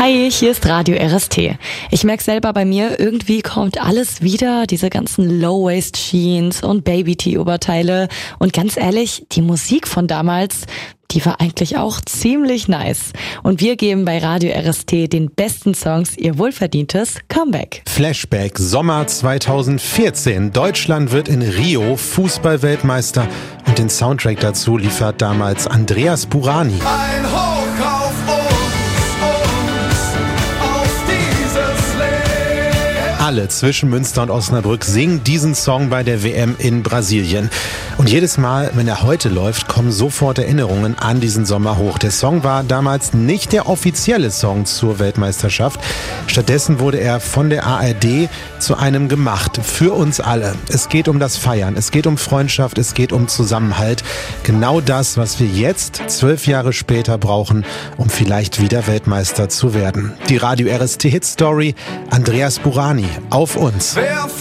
Hi, hier ist Radio RST. Ich merke selber bei mir, irgendwie kommt alles wieder, diese ganzen Low-Waist-Jeans und Baby-Tee-Oberteile. Und ganz ehrlich, die Musik von damals, die war eigentlich auch ziemlich nice. Und wir geben bei Radio RST den besten Songs ihr wohlverdientes Comeback. Flashback, Sommer 2014. Deutschland wird in Rio Fußball-Weltmeister und den Soundtrack dazu liefert damals Andreas Burani. Ein Hoch auf uns, auf dieses Leben. Alle zwischen Münster und Osnabrück singen diesen Song bei der WM in Brasilien. Und jedes Mal, wenn er heute läuft, kommen sofort Erinnerungen an diesen Sommer hoch. Der Song war damals nicht der offizielle Song zur Weltmeisterschaft. Stattdessen wurde er von der ARD zu einem gemacht. Für uns alle. Es geht um das Feiern, es geht um Freundschaft, es geht um Zusammenhalt. Genau das, was wir jetzt, 12 Jahre später, brauchen, um vielleicht wieder Weltmeister zu werden. Die Radio RST Hit Story, Andreas Burani, auf uns. Wer